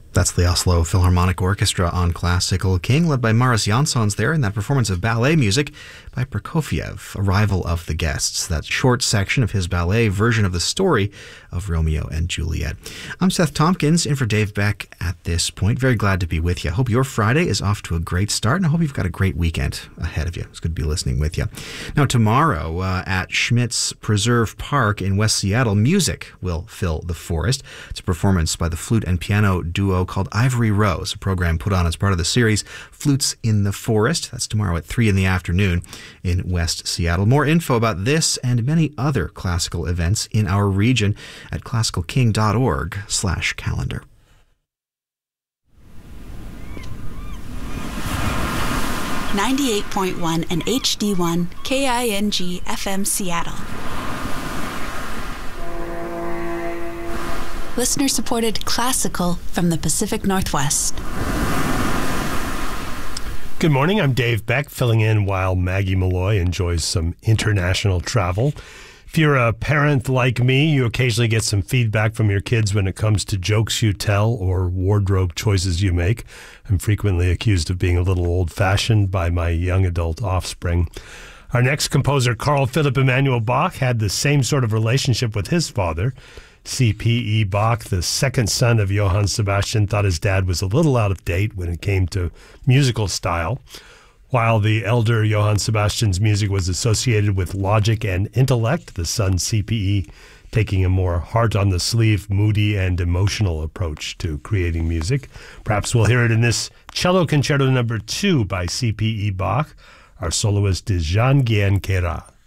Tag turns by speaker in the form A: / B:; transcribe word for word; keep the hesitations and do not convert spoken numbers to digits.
A: That's the Oslo Philharmonic Orchestra on Classical King, led by Maris Jansons there in that performance of ballet music by Prokofiev, Arrival of the Guests, that short section of his ballet version of the story of Romeo and Juliet. I'm Seth Tompkins, in for Dave Beck at this point. Very glad to be with you. I hope your Friday is off to a great start, and I hope you've got a great weekend ahead of you. It's good to be listening with you. Now, tomorrow uh, at Schmitz Preserve Park in West Seattle, music will fill the forest. It's a performance by the flute and piano duo called Ivory Rose, a program put on as part of the series Flutes in the Forest. That's tomorrow at three in the afternoon in West Seattle. More info about this and many other classical events in our region at classicalking.org slash calendar.
B: ninety-eight point one and H D one K I N G F M Seattle. Listener-supported classical from the Pacific Northwest.
C: Good morning, I'm Dave Beck, filling in while Maggie Malloy enjoys some international travel. If you're a parent like me, you occasionally get some feedback from your kids when it comes to jokes you tell or wardrobe choices you make. I'm frequently accused of being a little old-fashioned by my young adult offspring. Our next composer, Carl Philipp Emanuel Bach, had the same sort of relationship with his father. C P E Bach, the second son of Johann Sebastian, thought his dad was a little out of date when it came to musical style. While the elder Johann Sebastian's music was associated with logic and intellect, the son C P E taking a more heart-on-the-sleeve, moody and emotional approach to creating music. Perhaps we'll hear it in this Cello Concerto number two by C P E Bach. Our soloist is Jean-Guyen Queyras.